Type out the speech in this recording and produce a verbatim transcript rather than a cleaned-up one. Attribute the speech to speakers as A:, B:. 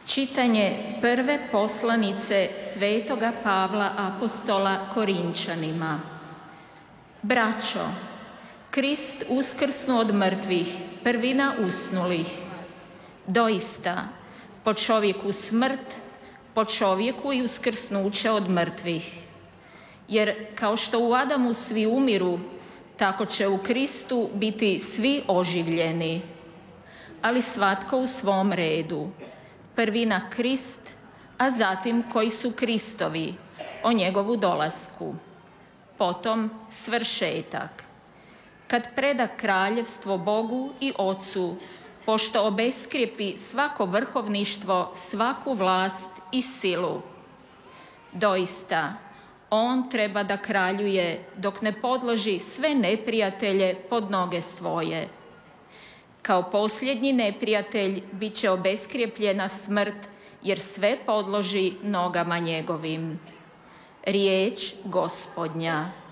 A: Čitanje prve poslanice Svetoga Pavla apostola Korinčanima. Braćo, Krist uskrsnu od mrtvih, prvina usnulih. Doista, po čovjeku smrt, po čovjeku i uskrsnuće od mrtvih. Jer kao što u Adamu svi umiru, tako će u Kristu biti svi oživljeni. Ali svatko u svom redu. Prvina Krist, a zatim koji su Kristovi, o njegovu dolasku. Potom svršetak. Kad preda kraljevstvo Bogu i Ocu, pošto obeskrijepi svako vrhovništvo, svaku vlast i silu. Doista, on treba da kraljuje dok ne podloži sve neprijatelje pod noge svoje. Kao posljednji neprijatelj bit će obeskrijepljena smrt, jer sve podloži nogama njegovim. Riječ Gospodnja.